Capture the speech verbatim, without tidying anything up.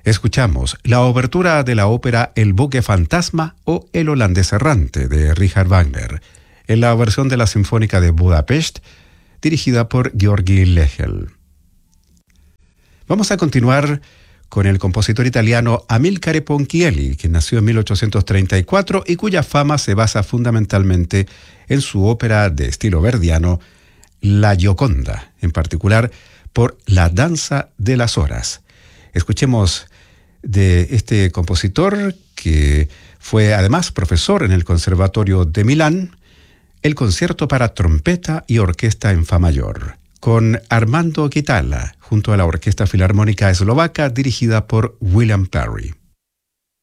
Escuchamos la obertura de la ópera El buque fantasma o El holandés errante de Richard Wagner, en la versión de la Sinfónica de Budapest, dirigida por György Lehel. Vamos a continuar con el compositor italiano Amilcare Ponchielli, que nació en mil ochocientos treinta y cuatro y cuya fama se basa fundamentalmente en su ópera de estilo verdiano, La Gioconda, en particular por La danza de las horas. Escuchemos de este compositor, que fue además profesor en el Conservatorio de Milán, el concierto para trompeta y orquesta en fa mayor, con Armando Kitala, junto a la Orquesta Filarmónica Eslovaca dirigida por William Parry.